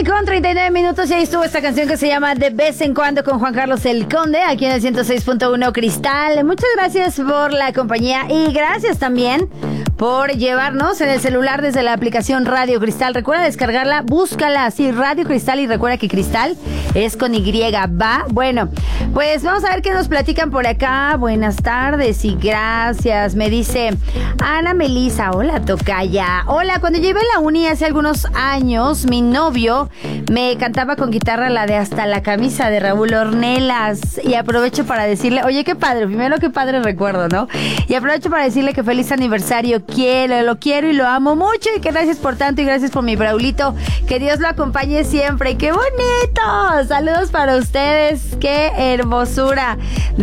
9:39 y ahí estuvo esta canción que se llama De vez en cuando con Juan Carlos el Conde, aquí en el 106.1 Cristal. Muchas gracias por la compañía y gracias también por llevarnos en el celular desde la aplicación Radio Cristal. Recuerda descargarla, búscala así, Radio Cristal, y recuerda que Cristal es con Y, ¿va? Bueno, pues vamos a ver qué nos platican por acá. Buenas tardes y gracias. Me dice Ana Melisa, hola tocaya. Hola, cuando yo iba a la uni hace algunos años, mi novio me cantaba con guitarra la de Hasta la camisa de Raúl Ornelas, y aprovecho para decirle, oye, qué padre, primero qué padre recuerdo, ¿no? Y aprovecho para decirle que feliz aniversario, lo quiero y lo amo mucho, y que gracias por tanto y gracias por mi Braulito, que Dios lo acompañe siempre. ¡Qué bonito! Saludos para ustedes, qué hermosura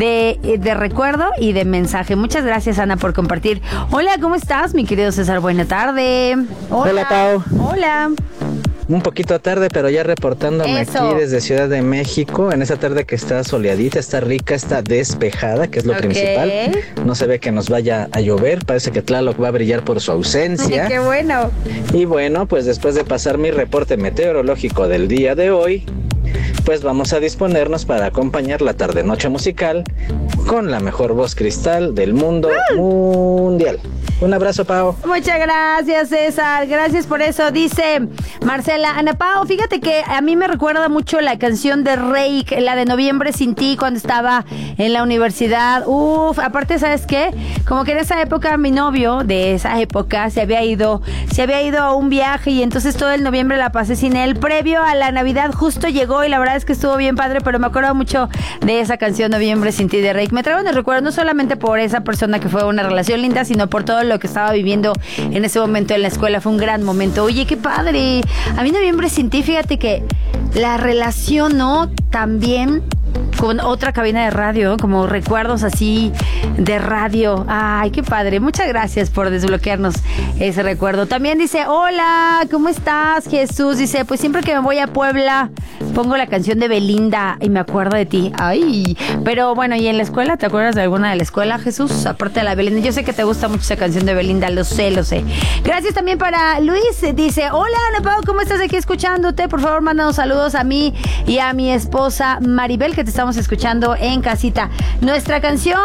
de recuerdo y de mensaje. Muchas gracias, Ana, por compartir. Hola, ¿cómo estás, mi querido César? Buena tarde. Hola, Pau. Hola. Un poquito tarde, pero ya reportándome aquí desde Ciudad de México, en esa tarde que está soleadita, está rica, está despejada, que es lo principal. No se ve que nos vaya a llover, parece que Tlaloc va a brillar por su ausencia. ¡Qué bueno! Y bueno, pues después de pasar mi reporte meteorológico del día de hoy, pues vamos a disponernos para acompañar la tarde-noche musical con la mejor voz cristal del mundo mundial. Un abrazo, Pau. Muchas gracias, César. Gracias por eso. Dice Marcela, Ana Pau, fíjate que a mí me recuerda mucho la canción de Rey, la de Noviembre sin ti, cuando estaba en la universidad. Aparte, ¿sabes qué? Como que en esa época mi novio de esa época se había ido a un viaje, y entonces todo el noviembre la pasé sin él. Previo a la Navidad justo llegó y la verdad es que estuvo bien padre, pero me acuerdo mucho de esa canción Noviembre sin ti de Rey. Me trae unos recuerdos no solamente por esa persona que fue una relación linda, sino por todo lo que estaba viviendo en ese momento en la escuela. Fue un gran momento. Oye, qué padre. A mí Noviembre sin ti, fíjate que la relaciono también con otra cabina de radio, como recuerdos así de radio. Ay, qué padre. Muchas gracias por desbloquearnos ese recuerdo. También dice, hola, ¿cómo estás, Jesús? Dice, pues siempre que me voy a Puebla pongo la canción de Belinda y me acuerdo de ti. Ay, pero bueno, ¿y en la escuela? ¿Te acuerdas de alguna de la escuela, Jesús? Aparte de la Belinda. Yo sé que te gusta mucho esa canción de Belinda, lo sé. Gracias también para Luis. Dice, hola, Ana Pau, ¿cómo estás aquí escuchándote? Por favor, mándanos saludos a mí y a mi esposa Maribel, que te estamos escuchando en casita. Nuestra canción,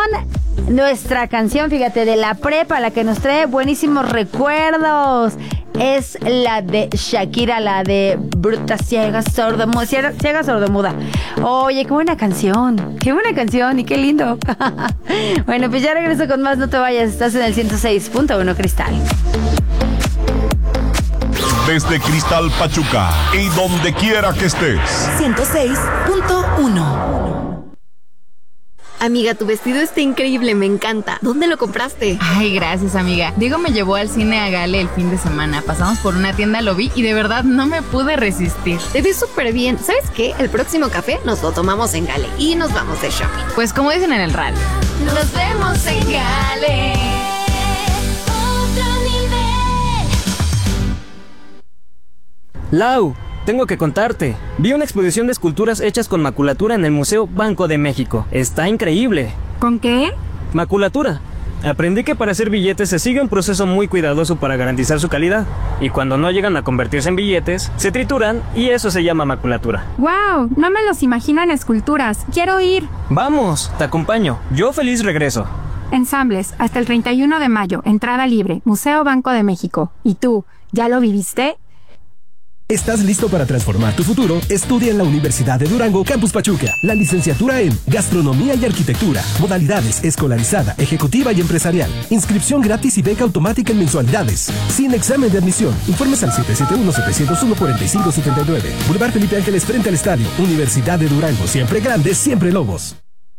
fíjate, de la prepa, la que nos trae buenísimos recuerdos, es la de Shakira, la de Bruta, Ciega, Sordomuda. Oye, qué buena canción y qué lindo. Bueno, pues ya regreso con más, no te vayas, estás en el 106.1 Cristal. Desde Cristal Pachuca y donde quiera que estés. 106.1. Amiga, tu vestido está increíble, me encanta. ¿Dónde lo compraste? Ay, gracias, amiga. Diego me llevó al cine a Gale el fin de semana. Pasamos por una tienda, lo vi y de verdad no me pude resistir. Te ves súper bien. ¿Sabes qué? El próximo café nos lo tomamos en Gale y nos vamos de shopping. Pues como dicen en el radio, nos vemos en Gale. Lau, tengo que contarte. Vi una exposición de esculturas hechas con maculatura en el Museo Banco de México. Está increíble. ¿Con qué? Maculatura. Aprendí que para hacer billetes se sigue un proceso muy cuidadoso para garantizar su calidad. Y cuando no llegan a convertirse en billetes, se trituran y eso se llama maculatura. ¡Wow! No me los imagino en esculturas. ¡Quiero ir! Vamos, te acompaño. Yo feliz regreso. Ensambles, hasta el 31 de mayo. Entrada libre. Museo Banco de México. ¿Y tú, ya lo viviste? ¿Estás listo para transformar tu futuro? Estudia en la Universidad de Durango, Campus Pachuca. La licenciatura en Gastronomía y Arquitectura. Modalidades escolarizada, ejecutiva y empresarial. Inscripción gratis y beca automática en mensualidades. Sin examen de admisión. Informes al 771-701-4579. Boulevard Felipe Ángeles frente al estadio. Universidad de Durango. Siempre grandes, siempre Lobos.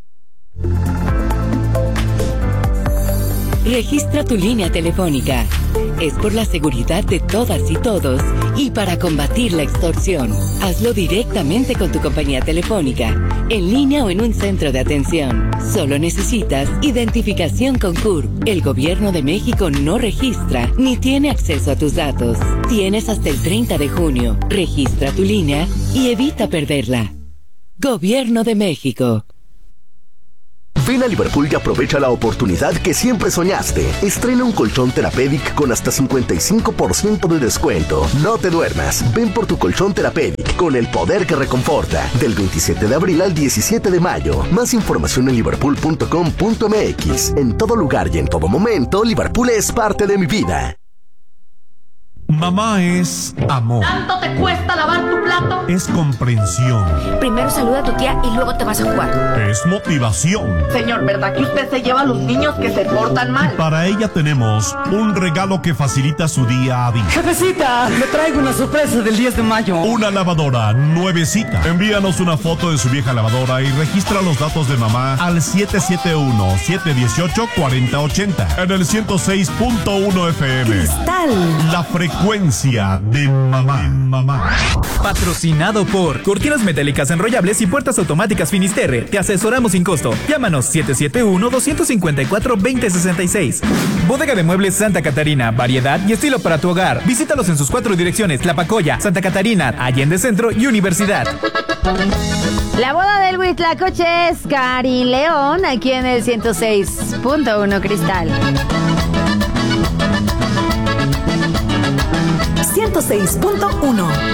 Registra tu línea telefónica. Es por la seguridad de todas y todos y para combatir la extorsión. Hazlo directamente con tu compañía telefónica, en línea o en un centro de atención. Solo necesitas identificación con CURP. El Gobierno de México no registra ni tiene acceso a tus datos. Tienes hasta el 30 de junio. Registra tu línea y evita perderla. Gobierno de México. Ven a Liverpool y aprovecha la oportunidad que siempre soñaste. Estrena un colchón Therapeutic con hasta 55% de descuento. No te duermas. Ven por tu colchón Therapeutic con el poder que reconforta. Del 27 de abril al 17 de mayo. Más información en liverpool.com.mx. En todo lugar y en todo momento, Liverpool es parte de mi vida. Mamá es amor. ¿Tanto te cuesta lavar tu plato? Es comprensión. Primero saluda a tu tía y luego te vas a jugar. Es motivación. Señor, ¿verdad que usted se lleva a los niños que se portan mal? Y para ella tenemos un regalo que facilita su día a día. Jefecita, le traigo una sorpresa del 10 de mayo. Una lavadora nuevecita. Envíanos una foto de su vieja lavadora y registra los datos de mamá al 771-718-4080 en el 106.1 FM. Cristal. La frecuencia de mamá. Patrocinado por Cortinas Metálicas Enrollables y Puertas Automáticas Finisterre. Te asesoramos sin costo. Llámanos 771-254-2066. Bodega de Muebles Santa Catarina. Variedad y estilo para tu hogar. Visítalos en sus 4 direcciones: Tlapacoya, Santa Catarina, Allende Centro y Universidad. La boda del Huitlacoche es Karin León, aquí en el 106.1 Cristal. 106.1